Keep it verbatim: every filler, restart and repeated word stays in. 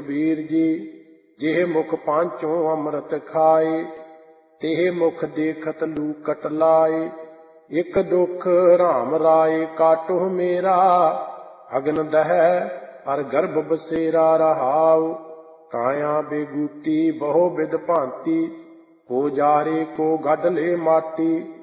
कबीर जी। जेह मुख पांचों अमृत खाए, तेह मुख देखत लूकट लाए। एक दुख राम राय काटो मेरा, अगन दह अर गर्भ बसेरा रहाओ। काया बेगूती बहु विध भांति, को जारे को गढ़ ले माटी।